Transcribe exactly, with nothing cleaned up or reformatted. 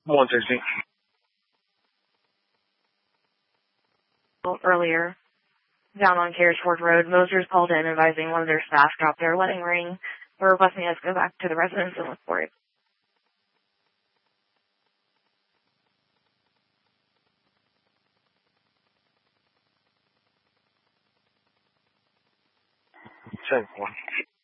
one sixty. Earlier, down on Carriageford Road, Mosers called in advising one of their staff dropped their wedding ring. We're requesting us go back to the residence and look for it. ten four.